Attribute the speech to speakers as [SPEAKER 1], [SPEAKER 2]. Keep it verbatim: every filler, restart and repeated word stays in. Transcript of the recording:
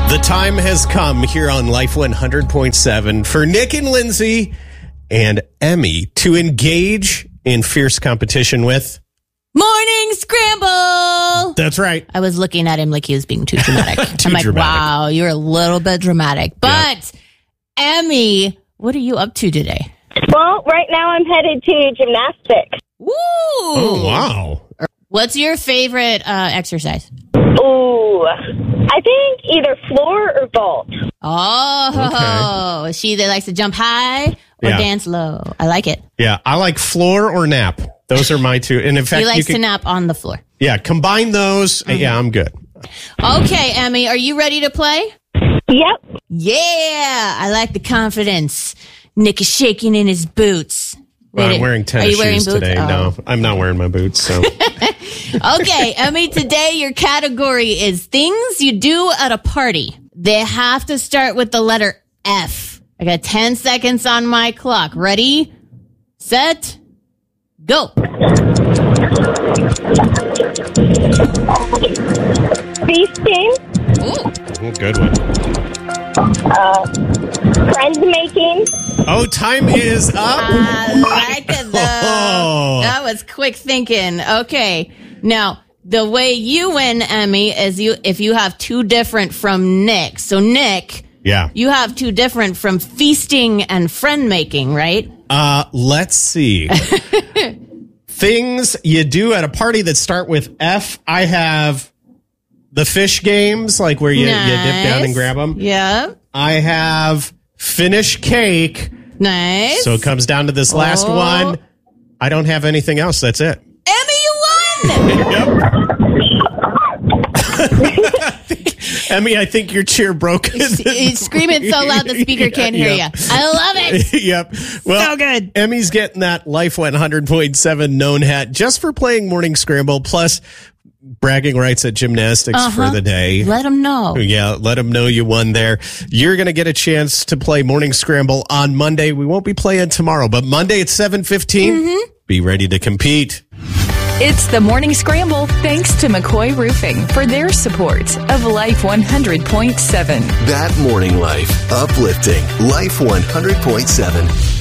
[SPEAKER 1] The time has come here on Life one hundred point seven for Nick and Lindsay and Emmy to engage in fierce competition with
[SPEAKER 2] Morning Scramble.
[SPEAKER 1] That's right.
[SPEAKER 2] I was looking at him like he was being too dramatic.
[SPEAKER 1] too
[SPEAKER 2] I'm like,
[SPEAKER 1] dramatic.
[SPEAKER 2] wow, you're a little bit dramatic. But Emmy, what are you up to today?
[SPEAKER 3] Well, right now I'm headed to gymnastics.
[SPEAKER 2] Woo!
[SPEAKER 1] Oh, wow.
[SPEAKER 2] What's your favorite uh, exercise?
[SPEAKER 3] Ooh, I think either floor or vault.
[SPEAKER 2] Oh,
[SPEAKER 1] Okay.
[SPEAKER 2] she that likes to jump high or
[SPEAKER 1] Yeah.
[SPEAKER 2] dance low. I like it.
[SPEAKER 1] Yeah, I like floor or nap. Those are my two. And in fact,
[SPEAKER 2] He likes
[SPEAKER 1] you
[SPEAKER 2] to
[SPEAKER 1] can,
[SPEAKER 2] nap on the floor.
[SPEAKER 1] yeah, combine those.
[SPEAKER 2] Mm-hmm.
[SPEAKER 1] Yeah, I'm good.
[SPEAKER 2] Okay, Emmy, are you ready to play?
[SPEAKER 3] Yep.
[SPEAKER 2] Yeah, I like the confidence. Nick is shaking in his boots.
[SPEAKER 1] Well,
[SPEAKER 2] Wait,
[SPEAKER 1] I'm wearing
[SPEAKER 2] are
[SPEAKER 1] tennis
[SPEAKER 2] you wearing
[SPEAKER 1] shoes
[SPEAKER 2] boots?
[SPEAKER 1] today.
[SPEAKER 2] Oh.
[SPEAKER 1] No, I'm not wearing my boots. So
[SPEAKER 2] Okay, Emmy, today your category is things you do at a party. They have to start with the letter F. I got ten seconds on my clock. Ready, set, go.
[SPEAKER 3] Feasting,
[SPEAKER 2] Ooh.
[SPEAKER 1] good one.
[SPEAKER 3] friend making,
[SPEAKER 1] Oh, time is up.
[SPEAKER 2] I like it though.
[SPEAKER 1] Oh.
[SPEAKER 2] That was quick thinking. Okay. Now, the way you win, Emmy, is you if you have two different from Nick. So Nick,
[SPEAKER 1] Yeah.
[SPEAKER 2] you have two different from feasting and friend making, right?
[SPEAKER 1] Uh, let's see. Things you do at a party that start with F. I have the fish games, like where you, you dip down and grab them.
[SPEAKER 2] Yeah.
[SPEAKER 1] I have finish cake.
[SPEAKER 2] Nice.
[SPEAKER 1] So it comes down to this last
[SPEAKER 2] Oh.
[SPEAKER 1] one. I don't have anything else. That's it.
[SPEAKER 2] Emmy, you won!
[SPEAKER 1] Yep. Emmy, I think your cheer broke.
[SPEAKER 2] You scream it so loud the speaker can't hear
[SPEAKER 1] Yeah.
[SPEAKER 2] you. I love it.
[SPEAKER 1] Yep. Well,
[SPEAKER 2] So good.
[SPEAKER 1] Emmy's getting that Life one hundred point seven known hat just for playing Morning Scramble, plus bragging rights at gymnastics
[SPEAKER 2] Uh-huh.
[SPEAKER 1] for the day.
[SPEAKER 2] Let them know.
[SPEAKER 1] Yeah, let them know you won there. You're going to get a chance to play Morning Scramble on Monday. We won't be playing tomorrow, but Monday at seven fifteen,
[SPEAKER 2] Mm-hmm.
[SPEAKER 1] be ready to compete.
[SPEAKER 4] It's the Morning Scramble, thanks to McCoy Roofing for their support of Life one hundred point seven.
[SPEAKER 5] That morning life. Uplifting. Life one hundred point seven.